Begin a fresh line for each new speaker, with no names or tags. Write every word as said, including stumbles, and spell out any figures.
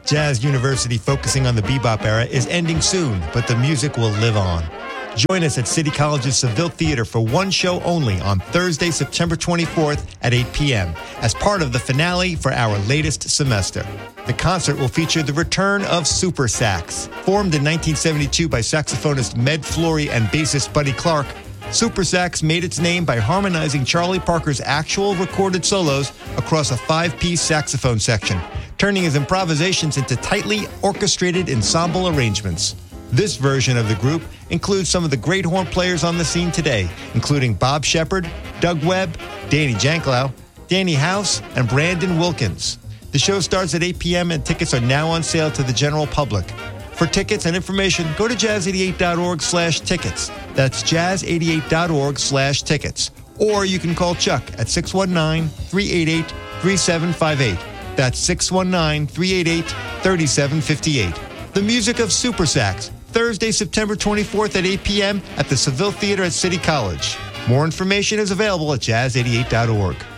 Jazz University, focusing on the bebop era, is ending soon, but the music will live on. Join us at City College's Seville Theater for one show only on Thursday, September twenty-fourth at eight p.m. as part of the finale for our latest semester. The concert will feature the return of Super Sax. Formed in nineteen seventy-two by saxophonist Med Flory and bassist Buddy Clark, Super Sax made its name by harmonizing Charlie Parker's actual recorded solos across a five-piece saxophone section, turning his improvisations into tightly orchestrated ensemble arrangements. This version of the group includes some of the great horn players on the scene today, including Bob Shepard, Doug Webb, Danny Janklow, Danny House, and Brandon Wilkins. The show starts at eight p.m. and tickets are now on sale to the general public. For tickets and information, go to jazz eighty-eight dot org slash tickets. That's jazz eighty-eight dot org slash tickets. Or you can call Chuck at six one nine, three eight eight, three seven five eight. That's six one nine, three eight eight, three seven five eight. The music of Super Sax, Thursday, September twenty-fourth at eight p.m. at the Seville Theater at City College. More information is available at jazz eighty-eight dot org.